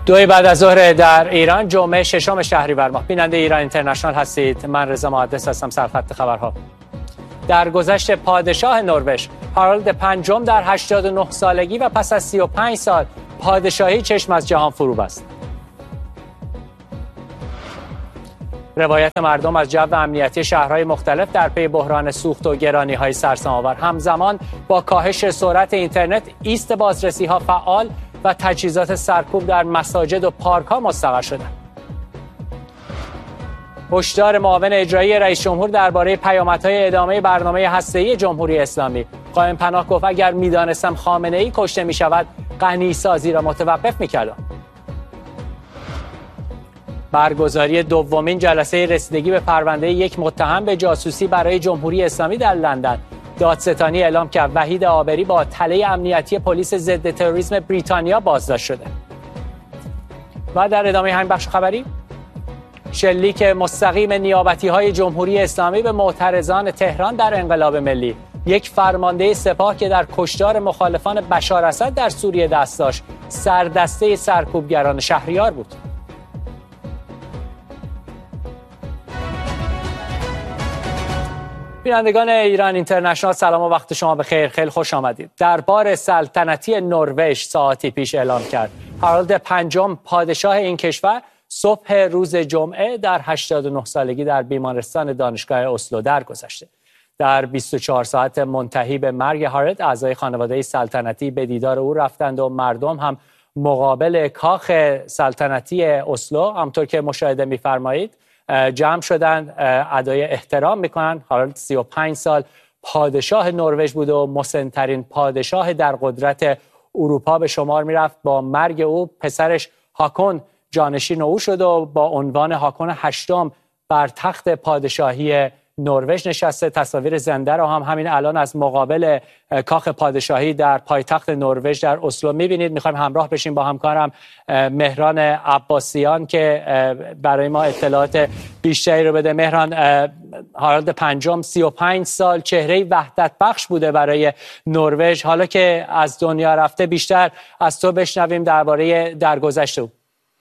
2 بعد از ظهر در ایران، جمعه 6 شهریور ماه. بیننده ایران اینترنشنال هستید. من رضا محدث هستم. سرخط خبرها. در گذشت پادشاه نروژ هارالد پنجم در 89 سالگی و پس از 35 سال پادشاهی چشم از جهان فرو بست. روایت مردم از جو امنیتی شهرهای مختلف در پی بحران سوخت و گرانی‌های سرسام‌آور همزمان با کاهش سرعت اینترنت، ایست بازرسی‌ها فعال و تجهیزات سرکوب در مساجد و پارک‌ها مستقر شدند. هشدار معاون اجرایی رئیس جمهور درباره پیامدهای ادامه برنامه هسته‌ای جمهوری اسلامی. قائم پناه گفت اگر می‌دانستم خامنه‌ای کشته می‌شود، غنی‌سازی را متوقف می‌کردم. برگزاری دومین جلسه رسیدگی به پرونده یک متهم به جاسوسی برای جمهوری اسلامی در لندن. دادستانی اعلام کرد وحید عابری با تله امنیتی پلیس ضد تروریسم بریتانیا بازداشت شده. و در ادامه همین بخش خبری، شلیک مستقیم نیابتی‌های جمهوری اسلامی به معترضان تهران در انقلاب ملی. یک فرمانده سپاه که در کشتار مخالفان بشار اسد در سوریه دست داشت، سردسته سرکوبگران شهریار بود. بینندگان ایران اینترنشنال، سلام و وقت شما بخیر. خیلی خوش آمدید. دربار سلطنتی نروژ ساعتی پیش اعلام کرد هارالد پنجم پادشاه این کشور صبح روز جمعه در 89 سالگی در بیمارستان دانشگاه اسلو درگذشته. در 24 ساعت منتهی به مرگ هارالد، اعضای خانواده سلطنتی به دیدار او رفتند و مردم هم مقابل کاخ سلطنتی اسلو همطور که مشاهده می‌فرمایید جمع شدن، ادای احترام میکنن. هارالد 35 سال پادشاه نروژ بود و مسن‌ترین پادشاه در قدرت اروپا به شمار میرفت. با مرگ او پسرش هاکون جانشین او شد و با عنوان هاکون هشتم بر تخت پادشاهی نروژ نشسته. تصاویر زنده رو هم همین الان از مقابل کاخ پادشاهی در پایتخت نروژ در اسلو می‌بینید. می‌خوایم همراه بشیم با همکارم مهران عباسیان که برای ما اطلاعات بیشتری رو بده. مهران، هارالد پنجم 35 سال چهره وحدت بخش بوده برای نروژ. حالا که از دنیا رفته، بیشتر از تو بشنویم درباره درگذشت او.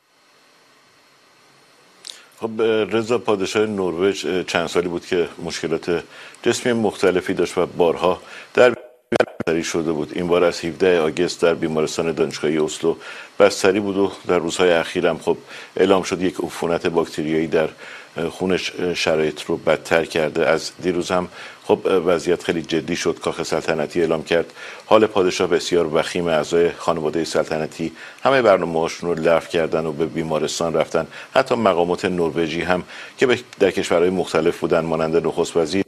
خب رضا، پادشاه نروژ چند سالی بود که مشکلات جسمی مختلفی داشت و بارها در بستری شده بود. این بار از 17 آگوست در بیمارستان دانشگاهی اسلو بستری بود و در روزهای اخیر هم خب اعلام شد یک عفونت باکتریایی در خونش شرایط رو بدتر کرده. از دیروز هم خب وضعیت خیلی جدی شد. کاخ سلطنتی اعلام کرد حال پادشاه بسیار وخیم. اعضای خانواده سلطنتی همه برنامه‌هاشون رو لغو کردن و به بیمارستان رفتن. حتی مقامات نروژی هم که در کشورهای مختلف بودن مانند نخست وزیر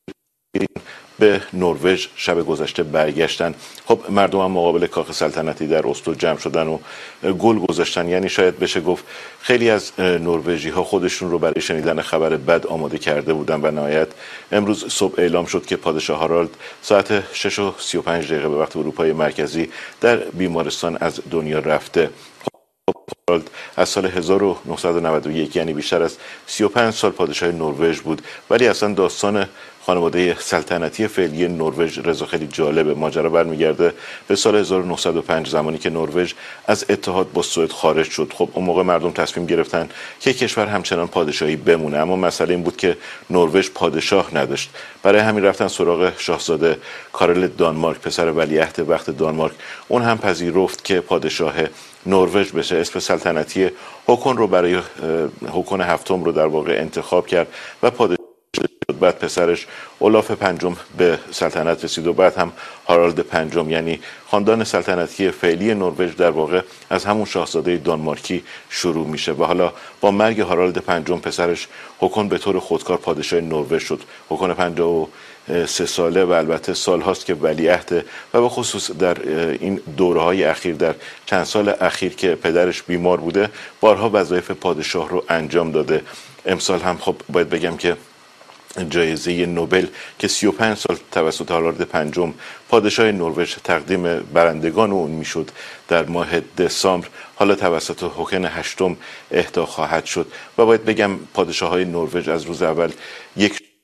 به نروژ شب گذشته برگشتن. خب مردم هم مقابل کاخ سلطنتی در اسلو جمع شدن و گل گذاشتن. یعنی شاید بشه گفت خیلی از نروژی ها خودشون رو برای شنیدن خبر بد آماده کرده بودن و نهایت امروز صبح اعلام شد که پادشاه هارالد ساعت 6:35 به وقت اروپای مرکزی در بیمارستان از دنیا رفته. هارالد از سال 1991 یعنی بیشتر از 35 سال پادشاه نروژ بود، ولی اصلا داستان خانواده سلطنتی فعلی نروژ رضا خیلی جالبه. ماجرا برمیگرده به سال 1905 زمانی که نروژ از اتحاد با سوئد خارج شد. خب اون موقع مردم تصمیم گرفتن که کشور همچنان پادشاهی بمونه، اما مسئله این بود که نروژ پادشاه نداشت. برای همین رفتن سراغ شاهزاده کارل دانمارک، پسر ولیعهد وقت دانمارک. اون هم پذیرفت که پادشاه نروژ بشه. اسم سلطنتی هاکون رو برای هاکون هفتم رو در واقع انتخاب کرد و پادشاه شد. بعد پسرش اولاف پنجم به سلطنت رسید و بعد هم هارالد پنجم. یعنی خاندان سلطنتی فعلی نروژ در واقع از همون شاهزاده دانمارکی شروع میشه و حالا با مرگ هارالد پنجم پسرش هاکون به طور خودکار پادشاه نروژ شد. هاکون 53 ساله و البته سال هاست که ولیعهده و به خصوص در این دوره‌های اخیر، در چند سال اخیر که پدرش بیمار بوده، بارها وظایف پادشاه رو انجام داده. امسال هم خب باید بگم که جایزه نوبل که 35 سال توسط هارالد پنجم پادشاه نروژ تقدیم برندگان اون میشد در ماه دسامبر، حالا توسط هاکون هشتم اهدا خواهد شد و باید بگم پادشاه‌های نروژ از روز اول یک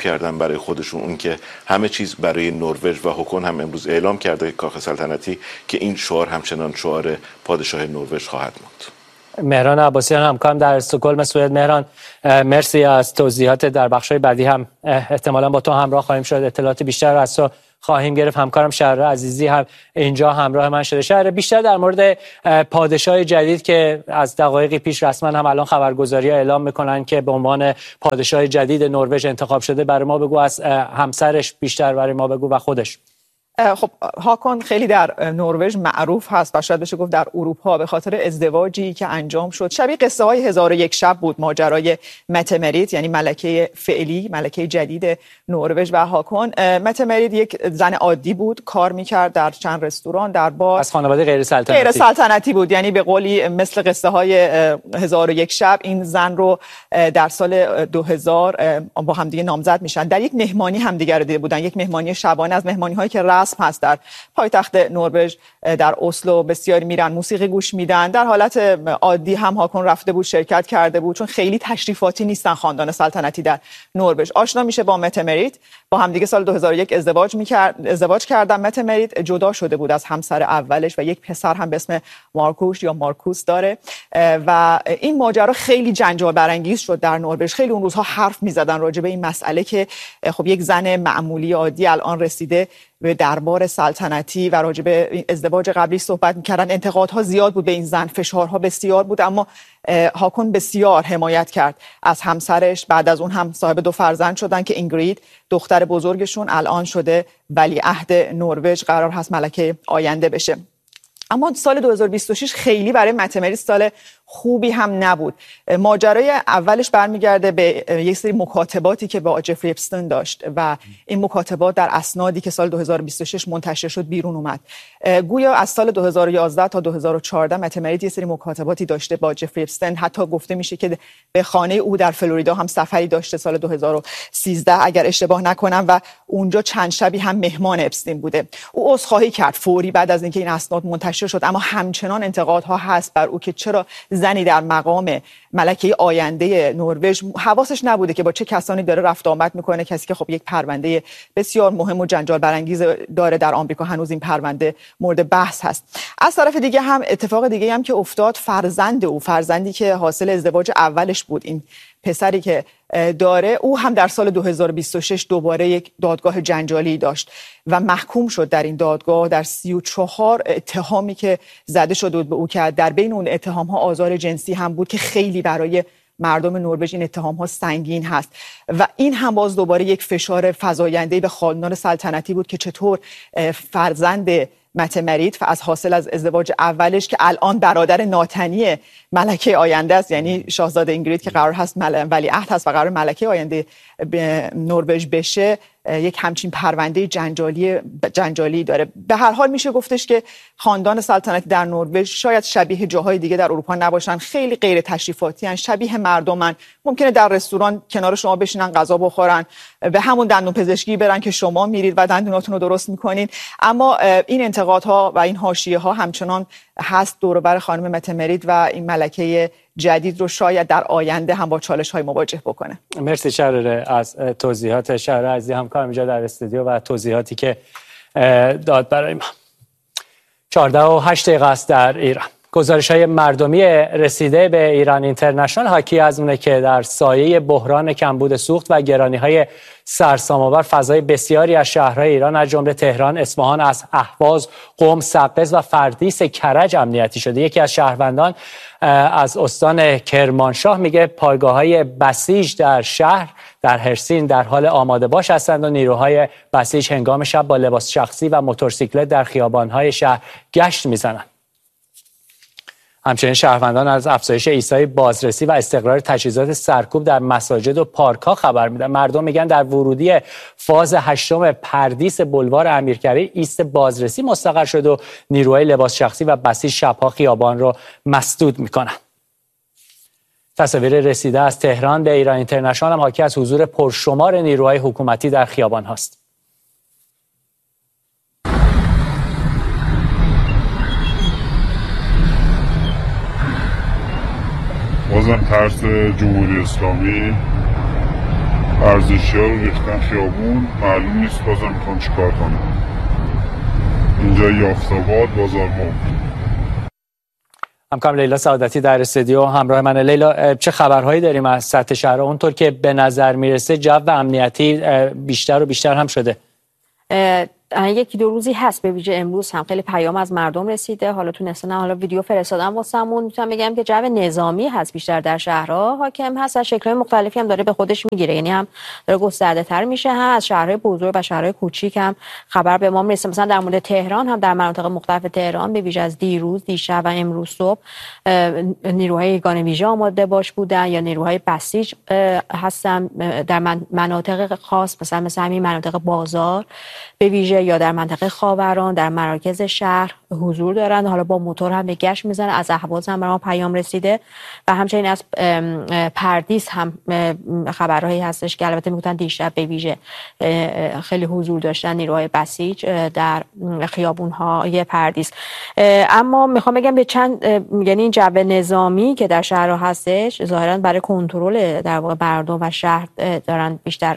کردن برای خودشون، اون که همه چیز برای نروژ و هاکون هم امروز اعلام کرده کاخ سلطنتی که این شعار همچنان شعار پادشاه نروژ خواهد ماند. مهران عباسیان همکارم در استکهلم سوئد. مهران مرسی از توضیحات. در بخش‌های بعدی هم احتمالاً با تو همراه خواهیم شد، اطلاعات بیشتر از تو خواهیم گرفت. همکارم شهر عزیزی هم اینجا همراه من شده. شهر بیشتر در مورد پادشاه جدید که از دقایقی پیش رسما هم الان خبرگزاری‌ها اعلام میکنن که به عنوان پادشاه جدید نروژ انتخاب شده، برای ما بگو، از همسرش بیشتر برای ما بگو و خودش. خب هاکون خیلی در نروژ معروف هست و شاید بشه گفت در اروپا به خاطر ازدواجی که انجام شد. شبیه قصه های 1001 شب بود ماجرای مته مریت، یعنی ملکه فعلی، ملکه جدید نروژ و هاکون. مته مریت یک زن عادی بود، کار میکرد در چند رستوران، در بار، از خانواده غیر سلطنتی بود. یعنی به قولی مثل قصه های 1001 شب این زن رو در سال 2000 با همدیگه نامزد میشن. در یک مهمانی همدیگه رو دیده بودن، یک مهمانی شبانه از مهمانی هایی که رسم هست در پایتخت نروژ در اسلو. بسیاری میرن موسیقی گوش میدن. در حالت عادی هم هاکون رفته بود، شرکت کرده بود، چون خیلی تشریفاتی نیستن خاندان سلطنتی در نروژ. آشنا میشه با مته مریت، با همدیگه سال 2001 ازدواج کردن. مته مریت جدا شده بود از همسر اولش و یک پسر هم به اسم مارکوش یا مارکوس داره و این ماجرا خیلی جنجال برانگیز شد در نروژ. خیلی اون روزها حرف میزدن راجع به این مسئله که خب یک زن معمولی عادی الان رسیده به دربار سلطنتی و راجع به ازدواج قبلی صحبت می‌کردن. انتقادها زیاد بود به این زن، فشارها بسیار بود، اما هاکون بسیار حمایت کرد از همسرش. بعد از اون هم صاحب 2 فرزند شدن که اینگرید دختر بزرگشون الان شده ولیعهد نروژ، قرار هست ملکه آینده بشه. اما سال 2026 خیلی برای مته مریت سال خوبی هم نبود. ماجرای اولش برمیگرده به یک سری مکاتباتی که با جفری اپستین داشت و این مکاتبات در اسنادی که سال 2026 منتشر شد بیرون اومد. گویا از سال 2011 تا 2014 مته مریت یه سری مکاتباتی داشته با جفری اپستین. حتی گفته میشه که به خانه او در فلوریدا هم سفری داشته سال 2013 اگر اشتباه نکنم و اونجا چند شبی هم مهمان اپستین بوده. او عذرخواهی کرد فوری بعد از اینکه این اسناد منتشر شد، اما همچنان انتقادها هست بر او که چرا زنی در مقام ملکه آینده نروژ حواسش نبوده که با چه کسانی داره رفت آمد میکنه. کسی که خب یک پرونده بسیار مهم و جنجال برانگیز داره در آمریکا، هنوز این پرونده مورد بحث هست. از طرف دیگه هم اتفاق دیگه هم که افتاد، فرزندی که حاصل ازدواج اولش بود، این پسری که داره، او هم در سال 2026 دوباره یک دادگاه جنجالی داشت و محکوم شد در این دادگاه در 34 اتهامی که زده شده بود به او، که در بین اون اتهام ها آزار جنسی هم بود که خیلی برای مردم نروژ این اتهام ها سنگین هست و این هم باز دوباره یک فشار فزاینده به خاندان سلطنتی بود که چطور فرزند مته مریت از حاصل از ازدواج اولش که الان برادر ناتنی ملکه آینده است، یعنی شاهزاده اینگرید که قرار هست ولیعهد هست و قرار ملکه آینده نروژ بشه، یک همچین پرونده جنجالی داره. به هر حال میشه گفتش که خاندان سلطنتی در نروژ شاید شبیه جاهای دیگه در اروپا نباشن، خیلی غیر تشریفاتی ان، شبیه مردمن. ممکنه در رستوران کنار شما بشینن غذا بخورن، به همون دندون پزشکی برن که شما میرید و دندوناتون رو درست میکنین، اما این انتقادها و این حاشیه‌ها همچنان هست دور و بر خانم مته مریت و این ملکه جدید رو شاید در آینده هم با چالش‌های مواجه بکنه. مرسی شهر از توضیحات. شهر عزیزی همکارم اینجا در استودیو و توضیحاتی که داد برای ما. 14:08 است در ایران. گزارش‌های مردمی رسیده به ایران اینترنشنال حاکی از اونه که در سایه بحران کمبود سوخت و گرانی‌های سرسام‌آور فضای بسیاری از شهرهای ایران از جمله تهران، اصفهان، از اهواز، قم، سقز و فردیس کرج امنیتی شده. یکی از شهروندان از استان کرمانشاه میگه پایگاه‌های بسیج در شهر در هرسین در حال آماده باش هستند و نیروهای بسیج هنگام شب با لباس شخصی و موتورسیکلت در خیابان‌های شهر گشت میزنند. همچنین شهروندان از افزایش ایستای بازرسی و استقرار تجهیزات سرکوب در مساجد و پارک‌ها خبر میدن. مردم میگن در ورودی فاز 8 پردیس بلوار امیرکبیر ایست بازرسی مستقر شد و نیروهای لباس شخصی و بسیج شب‌ها خیابان رو مسدود میکنن. تصاویر رسیده از تهران به ایران اینترنشنال هم حاکی از حضور پرشمار نیروهای حکومتی در خیابان هاست. بازم ترس جمهوری اسلامی ارزشی‌ها رو ریختن خیابون، معلوم نیست بازم میخوان چیکار کنن. اینجا یافت‌آباد بازار مرغ. همکارم لیلا سعادتی در استودیو همراه منه. لیلا، چه خبرهایی داریم از سطح شهر؟ اونطور که به نظر میرسه جو امنیتی بیشتر و بیشتر هم شده. یکی دو روزی هست، به ویژه امروز هم خیلی پیام از مردم رسیده. حالا تونستن حالا ویدیو فرستادم واسمون. میتونم بگم که جو نظامی هست بیشتر در شهرها حاکم هست، از شکل‌های مختلفی هم داره به خودش میگیره، یعنی هم داره گسترده‌تر میشه، هم از شهرهای بزرگ و شهرهای کوچیک هم خبر به ما میرسه. مثلا در مورد تهران هم در مناطق مختلف تهران به ویژه از دیروز، دیشب و امروز صبح نیروهای یگان ویژه آماده باش بودن یا نیروهای بسیج هستن در مناطق خاص، مثلا همین مناطق بازار به ویژه یا در منطقه خاوران، در مراکز شهر حضور دارند. حالا با موتور هم به گشت میزنن. از اهواز هم برام پیام رسیده و همچنین از پردیس هم خبرهایی هستش که البته میگفتن دیشب به ویژه خیلی حضور داشتن نیروهای بسیج در خیابون‌های پردیس. اما میخوام بگم به چند، یعنی این جو نظامی که در شهرها هستش ظاهرا برای کنترل در واقع مردم و شهر دارن بیشتر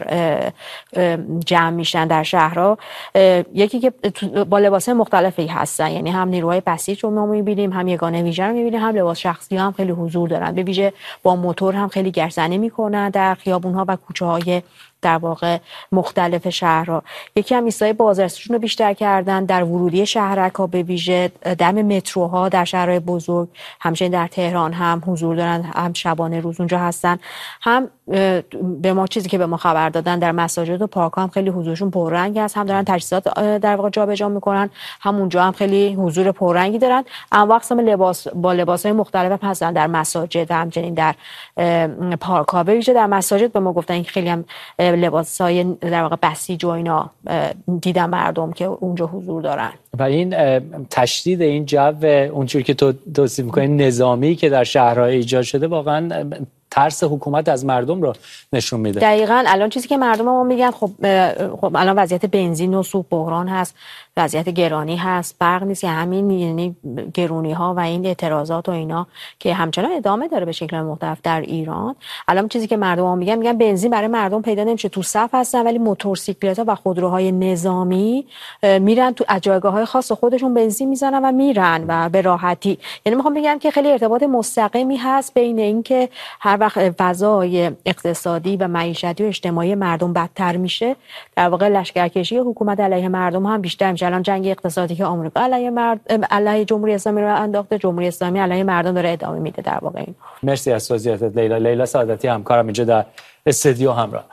جمع میشن در شهرها. یکی که با لباس‌های مختلفی هستن، یعنی هم نیروهای بسیج رو ما می‌بینیم، هم یگانه ویژه رو می‌بینیم، هم لباس شخصی هم خیلی حضور دارن. به ویژه با موتور هم خیلی گردزنی می‌کنن در خیابون‌ها و کوچه‌های در واقع مختلف شهرها. یکی هم ایستای بازرسیشون رو بیشتر کردن در ورودی شهرک‌ها، به ویژه دم متروها در شهرهای بزرگ، همچنین در تهران هم حضور دارن، هم شبانه روز اونجا هستن، هم به ما چیزی که به ما خبر دادن در مساجد و پارک‌ها هم خیلی حضورشون پررنگ است، هم دارن تجهیزات در واقع جابجا میکنن، هم اونجا هم خیلی حضور پررنگی دارن. اما وقت با لباس‌های مختلف هم هستن در مساجد، همچنین در پارک‌ها. به ویژه در مساجد به ما گفتن که خیلی هم لباسای در واقع بسیج و اینا دیدن مردم که اونجا حضور دارن. و این تشدید این جو اونجوری که تو توصیف می‌کنی نظامی که در شهرها ایجاد شده واقعا ترس حکومت از مردم رو نشون میده. دقیقاً الان چیزی که مردم ما میگن خب الان وضعیت بنزین و سوخت بحران هست، وضعیت گرانی هست، برق نیست، همین یعنی گرونی ها و این اعتراضات و اینا که همچنان ادامه داره به شکل مختلف در ایران. الان چیزی که مردم ها میگن بنزین برای مردم پیدا نمیشه، تو صف هستن، ولی موتورسیکلت ها و خودروهای نظامی میرن تو جایگاه‌های خاص خودشون بنزین میزنن و میرن و به راحتی. یعنی میخوام بگم که خیلی ارتباط مستقیمی هست بین اینکه هر وقت فضای اقتصادی و معیشتی و اجتماعی مردم بدتر میشه، در واقع لشکرکشی حکومت علیه مردم هم بیشتر میشه. الان جنگ اقتصادی که آمریکا علیه جمهوری اسلامی رو انداخته، جمهوری اسلامی علیه مردم داره ادامه میده در واقع این. مرسی از توضیحاتت لیلا. لیلا سعادتی همکارم اینجا در استودیو همراه.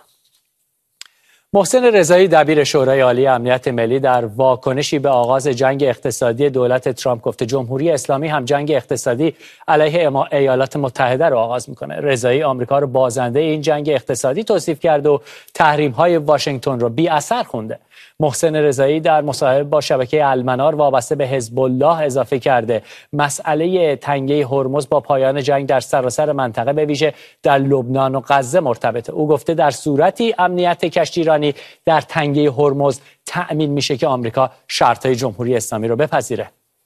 محسن رضایی دبیر شورای عالی امنیت ملی در واکنشی به آغاز جنگ اقتصادی دولت ترامپ گفته جمهوری اسلامی هم جنگ اقتصادی علیه ایالات متحده رو آغاز میکنه. رضایی آمریکا رو بازنده این جنگ اقتصادی توصیف کرد و تحریم‌های واشنگتن رو بی اثر خونده. محسن رضایی در مصاحبه با شبکه المنار وابسته به حزب الله اضافه کرده مسئله تنگه هرمز با پایان جنگ در سراسر منطقه به ویژه در لبنان و غزه مرتبطه. او گفته در صورتی امنیت کشتیرانی در تنگه هرمز تأمین میشه که آمریکا شرطهای جمهوری اسلامی رو بپذیره.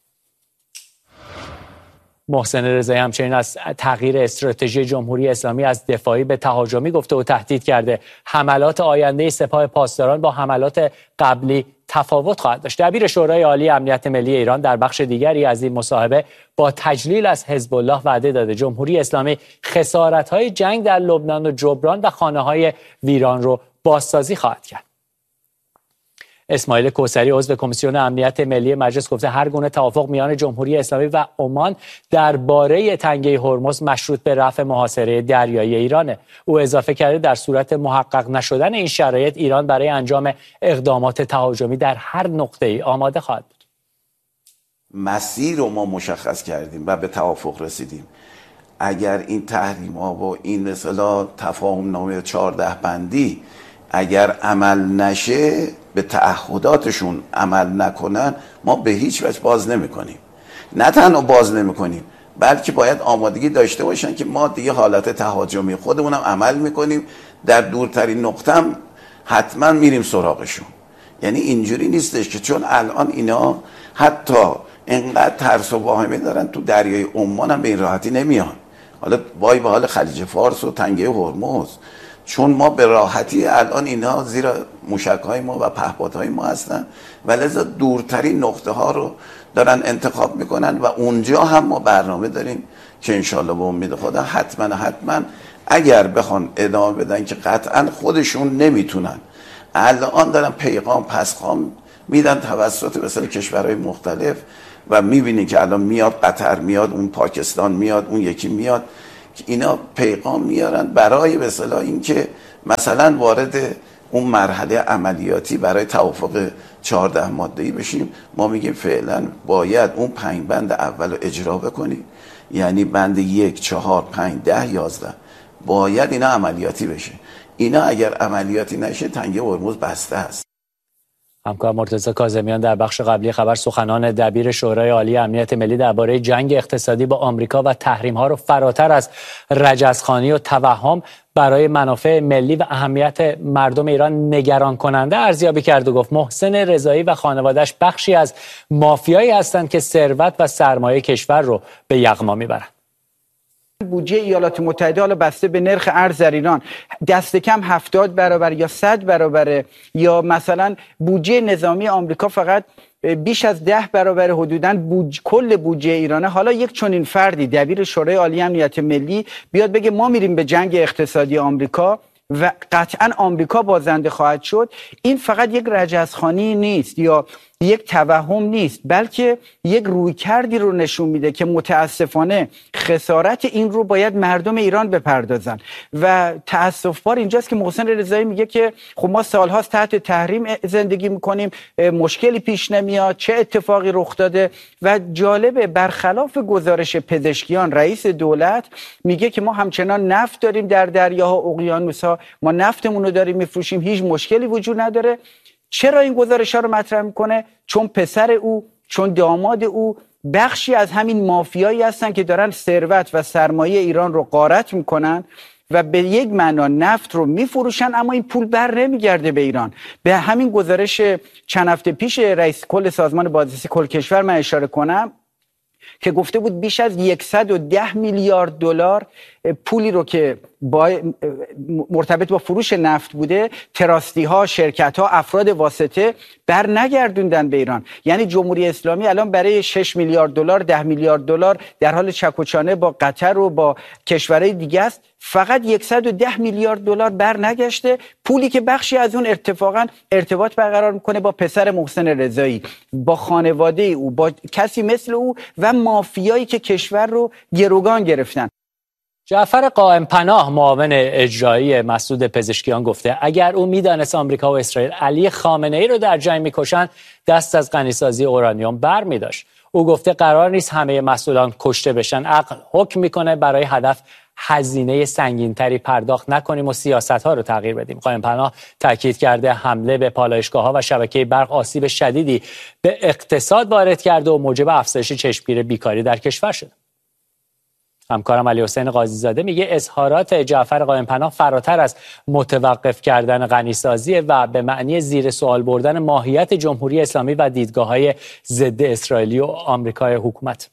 محسن رضایی همچنین از تغییر استراتژی جمهوری اسلامی از دفاعی به تهاجمی گفته و تهدید کرده حملات آینده سپاه پاسداران با حملات قبلی تفاوت خواهد داشت. دبیر شورای عالی امنیت ملی ایران در بخش دیگری از این مصاحبه با تجلیل از حزب الله وعده داده جمهوری اسلامی خسارت‌های جنگ در لبنان و جبران و خانه‌های ویران رو بازسازی خواهد کرد. اسماعیل کوثری عضو کمیسیون امنیت ملی مجلس گفته هر گونه توافق میان جمهوری اسلامی و عمان درباره تنگه هرمز مشروط به رفع محاصره دریایی ایرانه. او اضافه کرده در صورت محقق نشدن این شرایط ایران برای انجام اقدامات تهاجمی در هر نقطه‌ای آماده خواهد بود. مسیر رو ما مشخص کردیم و به توافق رسیدیم. اگر این تحریم‌ها و این مثلا تفاهم نامه 14 بندی اگر عمل نشه، به تعهداتشون عمل نکنن، ما به هیچ وجه باز نمی‌کنیم. نه تنها باز نمی‌کنیم، بلکه باید آمادگی داشته باشن که ما دیگه حالت تهاجمی خودمونم عمل می‌کنیم، در دورترین نقطه هم حتما میریم سراغشون. یعنی اینجوری نیستش که چون الان اینا حتی اینقدر ترس و واهمه دارن تو دریای عمان هم به این راحتی نمیان. حالا وای به حال خلیج فارس و تنگه هرمز، چون ما به راحتی الان اینها زیر موشک‌های ما و پهپادهای ما هستن و لذا دورترین نقطه ها رو دارن انتخاب میکنن و اونجا هم ما برنامه داریم که انشالله به امید خدا حتما اگر بخوان ادامه بدن که قطعا خودشون نمیتونن، الان دارن پیغام پسخام میدن توسط مثلا کشورهای مختلف و میبینی که الان میاد قطر، میاد اون پاکستان، میاد اون یکی میاد، که اینا پیغام میارن برای به اصطلاح اینکه مثلا وارد اون مرحله عملیاتی برای توافق 14 ماده‌ای بشیم. ما میگیم فعلا باید اون 5 بند اول رو اجرا بکنیم، یعنی بند 1 4 5 10 11 باید اینا عملیاتی بشه. اینا اگر عملیاتی نشه تنگه هرمز بسته است. همکار مرتضی کاظمیان در بخش قبلی خبر سخنان دبیر شورای عالی امنیت ملی درباره جنگ اقتصادی با آمریکا و تحریم‌ها رو فراتر از رجزخوانی و توهم برای منافع ملی و اهمیت مردم ایران نگران کننده ارزیابی کرد و گفت محسن رضایی و خانواده‌اش بخشی از مافیایی هستند که ثروت و سرمایه کشور رو به یغما میبرند. بودجه ایالات متحده حالا بسته به نرخ ارز در ایران دست کم 70 برابر یا 100 برابر، یا مثلا بودجه نظامی آمریکا فقط بیش از 10 برابر حدوداً کل بودجه ایرانه. حالا یک چنین فردی دبیر شورای عالی امنیت ملی بیاد بگه ما میریم به جنگ اقتصادی آمریکا و قطعاً آمریکا بازنده خواهد شد، این فقط یک رجزخوانی نیست یا یک توهم نیست، بلکه یک رویکردی رو نشون میده که متاسفانه خسارت این رو باید مردم ایران بپردازن. و تاسف بار اینجاست که محسن رضایی میگه که خب ما سالهاست تحت تحریم زندگی میکنیم، مشکلی پیش نمیاد، چه اتفاقی رخ داده. و جالبه برخلاف گزارش پزشکیان، رئیس دولت میگه که ما همچنان نفت داریم در دریاها، اقیانوس‌ها، ما نفتمون رو داریم میفروشیم، هیچ مشکلی وجود نداره. چرا این گزارش‌ها رو مطرح میکنه؟ چون پسر او، چون داماد او بخشی از همین مافیایی هستن که دارن ثروت و سرمایه ایران رو غارت میکنن و به یک معنا نفت رو میفروشن، اما این پول بر نمیگرده به ایران. به همین گزارش چند هفته پیش رئیس کل سازمان بازرسی کل کشور من اشاره کنم که گفته بود بیش از 110 میلیارد دلار پولی رو که مرتبط با فروش نفت بوده، تراستی ها، شرکت ها، افراد واسطه بر نگردوندن به ایران. یعنی جمهوری اسلامی الان برای 6 میلیارد دلار، 10 میلیارد دلار در حال چک و چانه با قطر و با کشورهای دیگه است. فقط 110 میلیارد دلار بر نگشته، پولی که بخشی از اون اتفاقا ارتباط برقرار میکنه با پسر محسن رضایی، با خانواده او، با کسی مثل او و مافیایی که کشور رو گروگان گرفتن. جعفر قائم پناه معاون اجرایی مسعود پزشکیان گفته اگر او میدانست آمریکا و اسرائیل علی خامنه ای رو در جنگ میکشند دست از غنیسازی اورانیوم بر میداشت. او گفته قرار نیست همه مسئولان کشته بشن، عقل حکم میکنه برای هدف هزینه سنگینتری پرداخت نکنیم و سیاست‌ها رو تغییر بدیم. قائم پناه تاکید کرده حمله به پالایشگاه‌ها و شبکه برق آسیب شدیدی به اقتصاد وارد کرده و موجب افزایش چشمگیر بیکاری در کشور شده. همکارم علی حسین قاضی زاده میگه اظهارات جعفر قائم پناه فراتر از متوقف کردن غنیسازی و به معنی زیر سوال بردن ماهیت جمهوری اسلامی و دیدگاه‌های ضد اسرائیلی و آمریکای حکومت.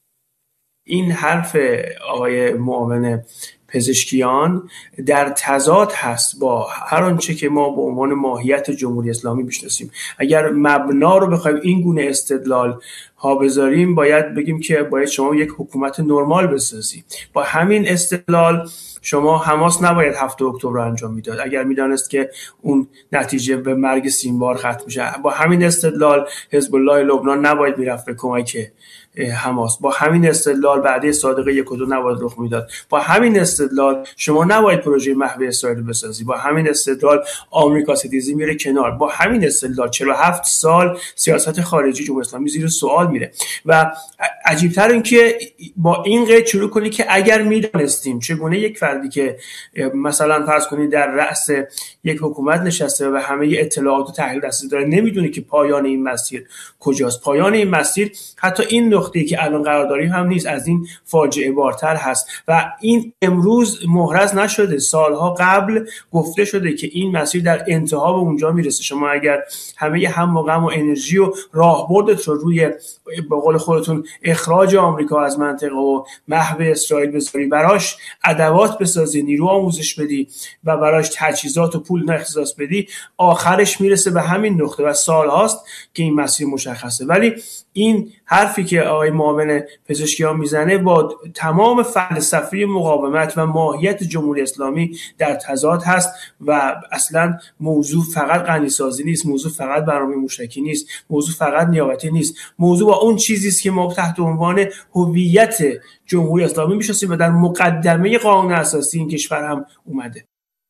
این حرف آقای معاون پزشکیان در تضاد هست با هر آنچه که ما به عنوان ماهیت جمهوری اسلامی میشناسیم. اگر مبنا رو بخوایم این گونه استدلال ها بذاریم، باید بگیم که باید شما یک حکومت نرمال بسازی. با همین استدلال شما حماس نباید 7 اکتبر رو انجام میداد اگر میدانست که اون نتیجه به مرگ سیمبار ختم میشه. با همین استدلال حزب الله لبنان نباید میرفت به کمک حماس. با همین استدلال بعد صادقه 1 و 2 نباید رخ میداد. با همین استدلال شما نباید پروژه محو اسرائیل بسازی. با همین استدلال آمریکا ستیزی میره کنار. با همین استدلال 47 سال سیاست خارجی جمهوری اسلامی زیر سوال میره. و عجیب‌تر این که با این قید شروع کنی که اگر میدانستیم چگونه یک فردی که مثلا فرض کنید در رأس یک حکومت نشسته و همه اطلاعات و تحلیل دستی داره، نمیدونه که پایان این مسیر کجاست. پایان این مسیر حتی این نقطه‌ای که الان قرار داریم هم نیست، از این فاجعه بارتر هست. و این امروز امروز محرز نشده، سالها قبل گفته شده که این مسیر در انتها به اونجا میرسه. شما اگر همه هم و غم و انرژی و راهبردت رو روی به قول خودتون اخراج آمریکا از منطقه و محو اسرائیل بذاری، براش ادوات بسازی، نیرو آموزش بدی و براش تجهیزات و پول اختصاص بدی، آخرش میرسه به همین نقطه و سالهاست که این مسیر مشخصه. ولی این حرفی که آقای معاون پزشکیان میزنه با تمام فلسفه مقاومت و ماهیت جمهوری اسلامی در تضاد هست و اصلا موضوع فقط غنیسازی نیست، موضوع فقط برنامه موشکی نیست، موضوع فقط نیابتی نیست، موضوع با اون چیزی است که ما تحت عنوان هویت جمهوری اسلامی میشناسیم و در مقدمه قانون اساسی این کشور هم اومده.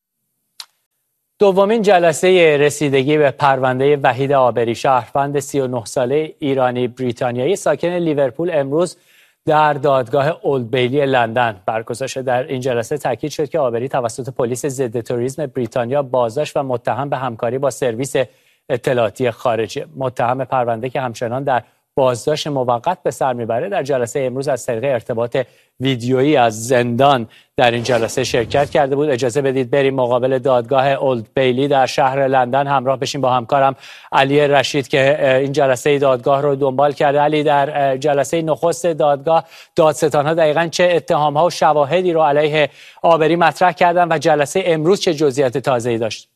دومین جلسه رسیدگی به پرونده وحید عابری، شهروند 39 ساله ایرانی بریتانیایی ساکن لیورپول، امروز در دادگاه اولد بیلی لندن برگزار شد. در این جلسه تاکید شد که عابری توسط پلیس ضد تروریسم بریتانیا بازداشت و متهم به همکاری با سرویس اطلاعاتی خارجی. متهم پرونده که همچنان در بازداشت موقت به سر میبره، در جلسه امروز از طریق ارتباط ویدیویی از زندان در این جلسه شرکت کرده بود. اجازه بدید بریم مقابل دادگاه اولد بیلی در شهر لندن، همراه بشیم با همکارم علی رشید که این جلسه دادگاه رو دنبال کرده. علی، در جلسه نخست دادگاه دادستان‌ها دقیقاً چه اتهام‌ها و شواهدی رو علیه عابری مطرح کردن و جلسه امروز چه جزئیات تازه‌ای داشت؟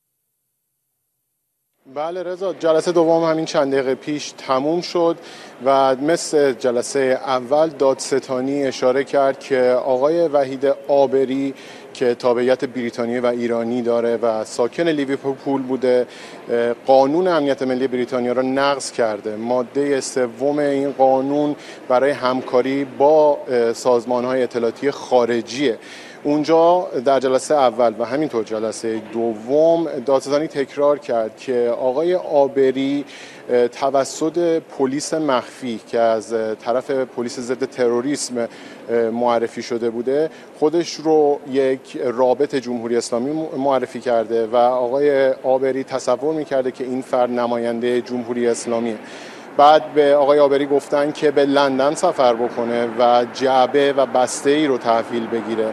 بله رضا، جلسه دوم همین چند دقیقه پیش تموم شد و مثل جلسه اول دادستانی اشاره کرد که آقای وحید عابری که تابعیت بریتانیایی و ایرانی داره و ساکن لیورپول بوده، قانون امنیت ملی بریتانیا را نقض کرده. ماده سوم این قانون برای همکاری با سازمان‌های اطلاعاتی خارجیه. اونجا در جلسه اول و همینطور جلسه دوم دادستانی تکرار کرد که آقای عابری توسط پلیس مخفی که از طرف پلیس ضد تروریسم معرفی شده بوده، خودش رو یک رابط جمهوری اسلامی معرفی کرده و آقای عابری تصور می‌کرده که این فرد نماینده جمهوری اسلامیه. بعد به آقای عابری گفتن که به لندن سفر بکنه و جعبه و بسته ای رو تحویل بگیره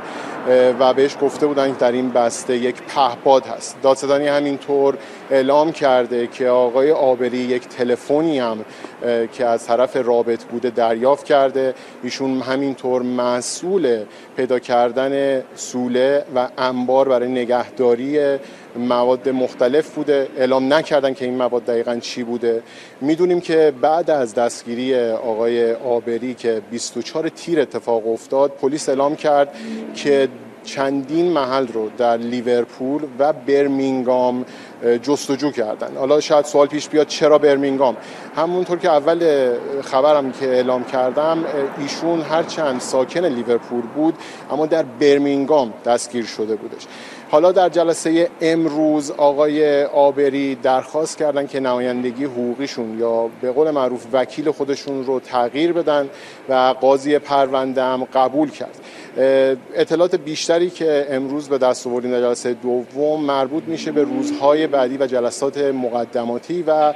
و بهش گفته بودن که در این بسته یک پهپاد هست. دادستانی همینطور اعلام کرده که آقای عابری یک تلفنی هم که از طرف رابط بوده دریافت کرده. ایشون همینطور مسئول پیدا کردن سوله و انبار برای نگهداری مواد مختلف بوده. اعلام نکردن که این مواد دقیقاً چی بوده. میدونیم که بعد از دستگیری آقای عابری که 24 تیر اتفاق افتاد، پلیس اعلام کرد که چندین محل رو در لیورپول و برمینگام جستجو کردن. حالا شاید سوال پیش بیاد چرا برمینگام؟ همونطور که اول خبرم که اعلام کردم، ایشون هرچند ساکن لیورپول بود اما در برمینگام دستگیر شده بودش. حالا در جلسه امروز آقای عابری درخواست کردن که نمایندگی حقوقیشون یا به قول معروف وکیل خودشون رو تغییر بدن و قاضی پرونده هم قبول کرد. اطلاعات بیشتری که امروز به دست آوردیم در جلسه دوم مربوط میشه به روزهای بعدی و جلسات مقدماتی و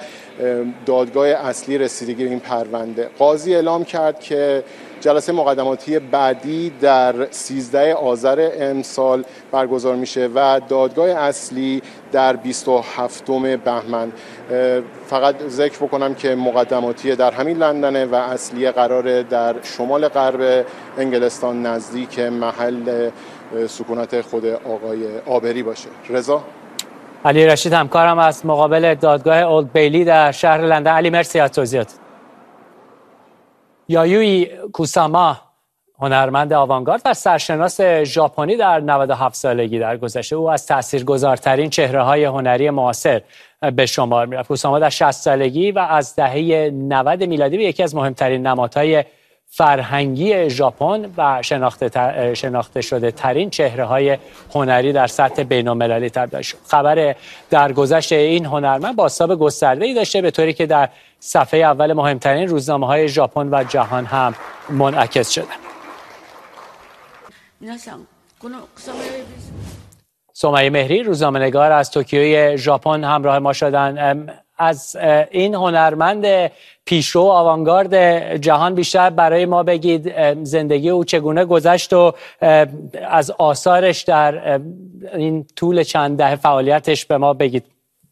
دادگاه اصلی رسیدگی به این پرونده. قاضی اعلام کرد که جلسه مقدماتی بعدی در 13 آذر امسال برگزار میشه و دادگاه اصلی در 27 بهمن. فقط ذکر بکنم که مقدماتی در همین لندنه و اصلی قراره در شمال غرب انگلستان نزدیک محل سکونت خود آقای عابری باشه. رضا؟ علی رشید همکارم از مقابل دادگاه اولد بیلی در شهر لندن. علی، مرسی از توضیحات. یایوی کوساما، هنرمند آوانگارد و سرشناس ژاپنی، در 97 سالگی درگذشته او از تاثیرگذارترین چهره‌های هنری معاصر به شمار می‌رفت. کوساما در 60 سالگی و از دهه 90 میلادی به یکی از مهمترین نمادهای فرهنگی ژاپن و شناخته شده ترین چهره‌های هنری در سطح بین‌المللی تبدیل شد. خبر درگذشت این هنرمند بازتاب گسترده‌ای داشته، به طوری که در صفحه اول مهمترین روزنامه‌های ژاپن و جهان هم منعکس شده. سمیه مهری، روزنامه‌نگار از توکیوی ژاپن همراه ما شدن. از این هنرمند پیشرو آوانگارد جهان بیشتر برای ما بگید. زندگی او چگونه گذشت و از آثارش در این طول چند دهه فعالیتش به ما بگید.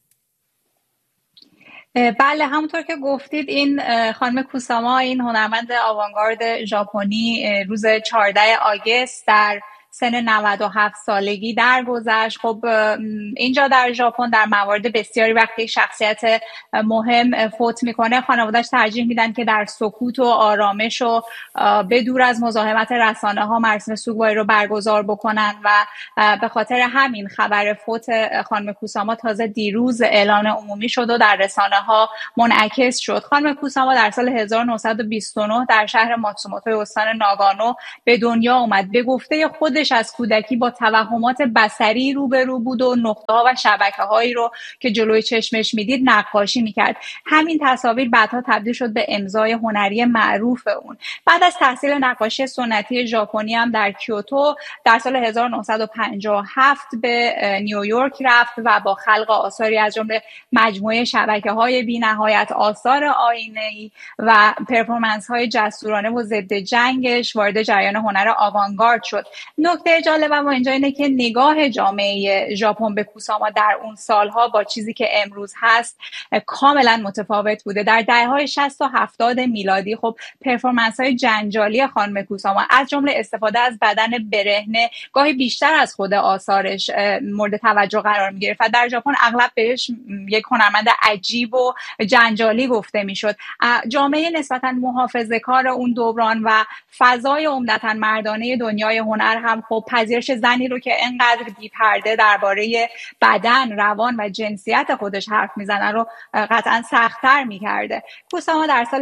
بله، همونطور که گفتید این خانم کوساما، این هنرمند آوانگارد ژاپنی روز 14 آگوست در سن 97 سالگی درگذشت. خب اینجا در ژاپن در موارد بسیاری وقتی شخصیت مهم فوت میکنه، خانواده‌اش ترجیح میدن که در سکوت و آرامش و بدور از مزاحمت رسانه ها مراسم سوگواری رو برگزار بکنن و به خاطر همین خبر فوت خانم کوساما تازه دیروز اعلان عمومی شد و در رسانه ها منعکس شد. خانم کوساما در سال 1929 در شهر ماتسوموتو استان ناگانو به دنیا اومد. به گفته خودش از کودکی با توهمات بصری روبرو بود و نقطه‌ها و شبکه‌هایی رو که جلوی چشمش میدید نقاشی میکرد. همین تصاویر بعدها تبدیل شد به امضای هنری معروف اون. بعد از تحصیل نقاشی سنتی ژاپنی هم در کیوتو در سال 1957 به نیویورک رفت و با خلق آثاری از جمله مجموعه شبکه‌های بی‌نهایت، آثار آینه‌ای و پرفورمنس‌های جسورانه و ضد جنگش وارد جریان هنر آوانگارد شد. نکته جالب ما اینجا اینه که نگاه جامعه ژاپن به کوساما در اون سالها با چیزی که امروز هست کاملا متفاوت بوده. در دهه‌های 60 و 70 میلادی خب پرفورمنس‌های جنجالی خانم کوساما از جمله استفاده از بدن برهنه گاهی بیشتر از خود آثارش مورد توجه قرار می‌گرفت و در ژاپن اغلب بهش یک هنرمند عجیب و جنجالی گفته میشد. جامعه نسبتاً محافظه‌کار اون دوران و فضای عمدتاً مردانه دنیای هنر هم خب پذیرش زنی رو که اینقدر بی‌پرده درباره بدن، روان و جنسیت خودش حرف میزنه رو قطعاً سخت‌تر می‌کرده. کوساما در سال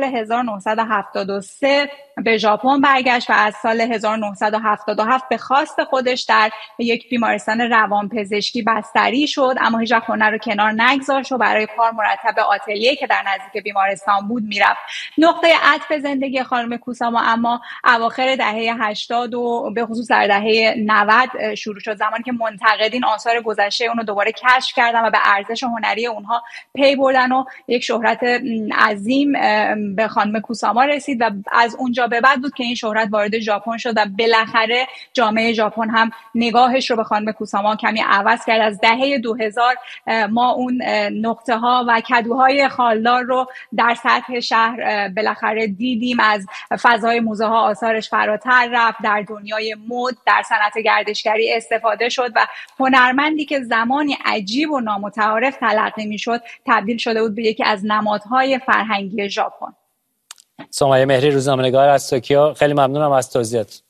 1973 به ژاپن برگشت و از سال 1977 به خواست خودش در یک بیمارستان روانپزشکی بستری شد، اما هیچ وقت هنر رو کنار نگذاشت و برای کار مرتب آتلیه که در نزدیک بیمارستان بود میرفت. نقطه عطف زندگی خانم کوساما اما اواخر دهه 80 و به خصوص در دهه 90 شروع شد، زمانی که منتقدین آثار گذشته اون رو دوباره کشف کردن و به ارزش هنری اونها پی بردن و یک شهرت عظیم به خانم کوساما رسید و از اونجا به بعد بود که این شهرت وارد ژاپن شد و بالاخره جامعه ژاپن هم نگاهش رو به خانم کوساما کمی عوض کرد. از دهه 2000 ما اون نقطه ها و کدوهای خالدار رو در سطح شهر بالاخره دیدیم. از فضای موزه ها آثارش فراتر رفت، در دنیای مد، در صنعت گردشگری استفاده شد و هنرمندی که زمانی عجیب و نامتعارف تلقی میشد تبدیل شده بود به یکی از نمادهای فرهنگی ژاپن. سمیه مهری، روزنامه‌نگار از توکیو، خیلی ممنونم از توضیحات.